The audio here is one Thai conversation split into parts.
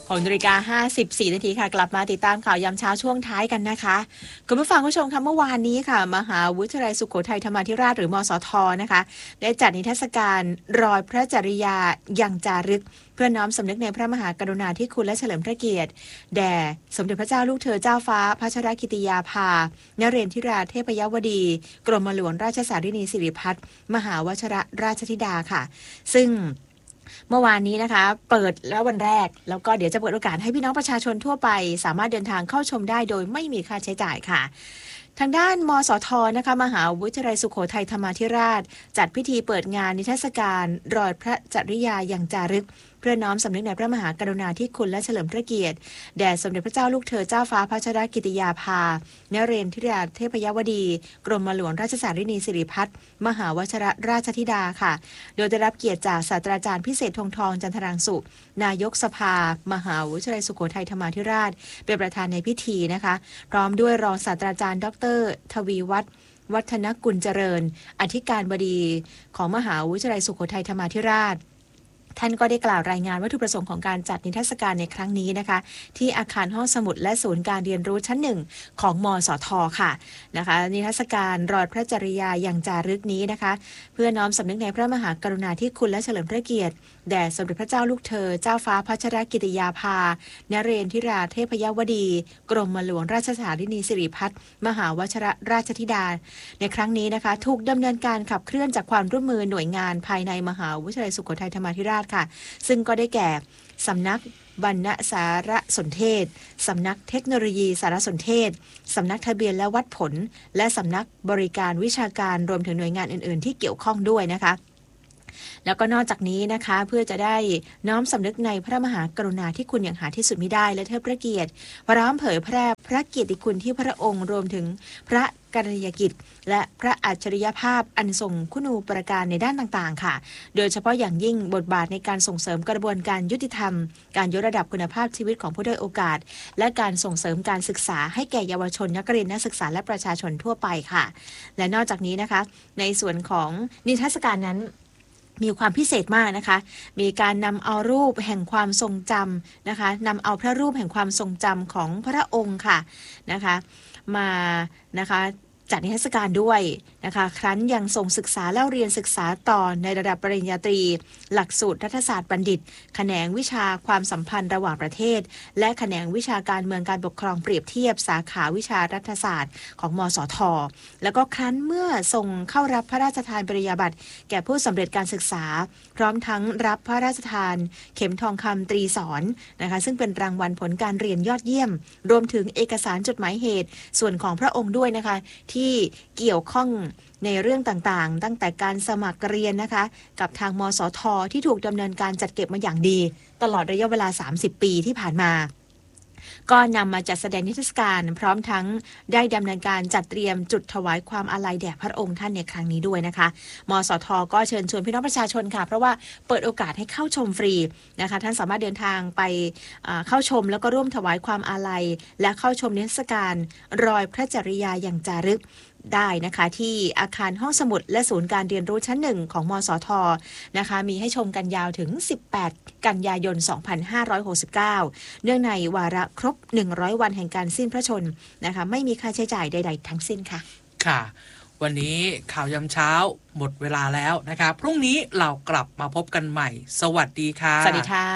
6:54 นาทีค่ะกลับมาติดตามข่าวยามเช้าช่วงท้ายกันนะคะคุณผู้ฟังผู้ชมคะเมื่อวานนี้ค่ะมหาวิทยาลัยสุโขทัยธรรมาธิราชหรือมสทนะคะได้จัดนิทรรศการรอยพระจริยายังจารึกเพื่อน้อมสำนึกในพระมหากรุณาธิคุณและเฉลิมพระเกียรติแด่สมเด็จพระเจ้าลูกเธอเจ้าฟ้าพัชรกิติยาภานเรนทิราเทพยวดีกรมหลวงราชสารินีสิริพัฒน์มหาวชิรราชธิดาค่ะซึ่งเมื่อวานนี้นะคะเปิดแล้ววันแรกแล้วก็เดี๋ยวจะเปิดโอกาสให้พี่น้องประชาชนทั่วไปสามารถเดินทางเข้าชมได้โดยไม่มีค่าใช้จ่ายค่ะทางด้านมสทนะคะมหาวิทยาลัยสุโขทัยธรรมาธิราชจัดพิธีเปิดงานนิทรรศการรอยพระจริยายังจารึกเพื่อน้อมสำนึกในพระมหากรุณาธิคุณและเฉลิมพระเกียรติแด่สมเด็จพระเจ้าลูกเธอเจ้าฟ้าพัชรกิติยาภานเรนทิราเทพยวดีกรมหลวงราชสารินีสิริพัฒน์มหาวชิรราชธิดาค่ะโดยได้รับเกียรติจากศาสตราจารย์พิเศษธงทองจันทรังสุนายกสภามหาวิทยาลัยสุโขทัยธรรมาธิราชเป็นประธานในพิธีนะคะพร้อมด้วยรองศาสตราจารย์ดร.ทวีวัฒนกุลเจริญอธิการบดีของมหาวิทยาลัยสุโขทัยธรรมาธิราชท่านก็ได้กล่าวรายงานวัตถุประสงค์ของการจัดนิทรรศการในครั้งนี้นะคะที่อาคารห้องสมุดและศูนย์การเรียนรู้ชั้นหนึ่งของมสทค่ะนะคะนิทรรศการรอยพระจริยายังจารึกนี้นะคะเพื่อน้อมสำนึกในพระมหากรุณาธิคุณและเฉลิมพระเกียรติแด่สมเด็จพระเจ้าลูกเธอเจ้าฟ้าพัชรกิติยาภานเรนทิราเทพยวดีกรมหลวงราชสารินีสิริพัฒน์มหาวชิรราชธิดาในครั้งนี้นะคะถูกดำเนินการขับเคลื่อนจากความร่วมมือหน่วยงานภายในมหาวิทยาลัยสุโขทัยธรรมาธิราชค่ะซึ่งก็ได้แก่สำนักบรรณสารสนเทศสำนักเทคโนโลยีสารสนเทศสำนักทะเบียนและวัดผลและสำนักบริการวิชาการรวมถึงหน่วยงานอื่นๆที่เกี่ยวข้องด้วยนะคะแล้วก็นอกจากนี้นะคะเพื่อจะได้น้อมสำนึกในพระมหากรุณาธิคุณอย่างหาที่สุดมิได้และเทิดพระเกียรติพร้อมเผยแพร่พระเกียรติคุณที่พระองค์รวมถึงพระกรณียกิจและพระอัจฉริยภาพอันทรงคุณูปการในด้านต่างๆค่ะโดยเฉพาะอย่างยิ่งบทบาทในการส่งเสริมกระบวนการยุติธรรมการยกระดับคุณภาพชีวิตของผู้ด้อยโอกาสและการส่งเสริมการศึกษาให้แก่เยาวชนนักเรียนนักศึกษาและประชาชนทั่วไปค่ะและนอกจากนี้นะคะในส่วนของนิทรรศการนั้นมีความพิเศษมากนะคะมีการนำเอารูปแห่งความทรงจำนะคะนำเอาพระรูปแห่งความทรงจำของพระองค์ค่ะนะคะมานะคะจัดนิทรรศการด้วยนะคะครั้นยังทรงศึกษาเล่าเรียนศึกษาต่อในระดับปริญญาตรีหลักสูตรรัฐศาสตร์บัณฑิตแขนงวิชาความสัมพันธ์ระหว่างประเทศและแขนงวิชาการเมืองการปกครองเปรียบเทียบสาขาวิชารัฐศาสตร์ของมสทแล้วก็ครั้นเมื่อทรงเข้ารับพระราชทานปริญญาบัตรแก่ผู้สำเร็จการศึกษาพร้อมทั้งรับพระราชทานเข็มทองคำตรีสอนนะคะซึ่งเป็นรางวัลผลการเรียนยอดเยี่ยมรวมถึงเอกสารจดหมายเหตุส่วนของพระองค์ด้วยนะคะที่เกี่ยวข้องในเรื่องต่างๆตั้งแต่การสมัครเรียนนะคะกับทางมสทที่ถูกดำเนินการจัดเก็บมาอย่างดีตลอดระยะเวลา30ปีที่ผ่านมาก็นำมาจัดแสดงนิทรรศการพร้อมทั้งได้ดำเนินการจัดเตรียมจุดถวายความอาลัยแด่พระองค์ท่านในครั้งนี้ด้วยนะคะมสทก็เชิญชวนพี่น้องประชาชนค่ะเพราะว่าเปิดโอกาสให้เข้าชมฟรีนะคะท่านสามารถเดินทางไปเข้าชมแล้วก็ร่วมถวายความอาลัยและเข้าชมนิทรรศการรอยพระจริยายังจารึกได้นะคะที่อาคารห้องสมุดและศูนย์การเรียนรู้ชั้นหนึ่งของมสทนะคะมีให้ชมกันยาวถึง18กันยายน2569เนื่องในวาระครบ100วันแห่งการสิ้นพระชนม์นะคะไม่มีค่าใช้จ่ายใดๆทั้งสิ้นค่ะค่ะวันนี้ข่าวยามเช้าหมดเวลาแล้วนะคะพรุ่งนี้เรากลับมาพบกันใหม่สวัสดีค่ะสวัสดีค่ะ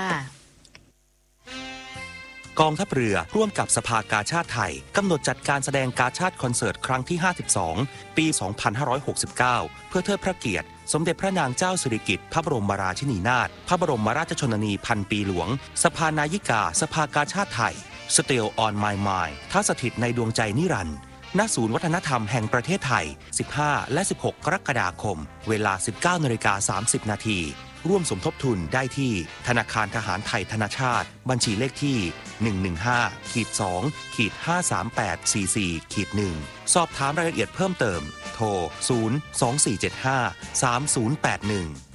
กองทัพเรือร่วมกับสภากาชาติไทยกำหนดจัดการแสดงกาชาดคอนเสิร์ตครั้งที่52ปี2569เพื่อเทิดพระเกียรติสมเด็จพระนางเจ้าสิริกิติ์พระบรมราชินีนาถพระบรมราชชนนีพันปีหลวงสภานายิกาสภากาชาติไทย Still on my mind ท้าสถิตในดวงใจนิรันดร์ณศูนย์วัฒนธรรมแห่งประเทศไทย15และ16กรกฎาคมเวลา 19:30 น.ร่วมสมทบทุนได้ที่ธนาคารทหารไทยธนชาติบัญชีเลขที่115-2-53844-1สอบถามรายละเอียดเพิ่มเติมโทร024753081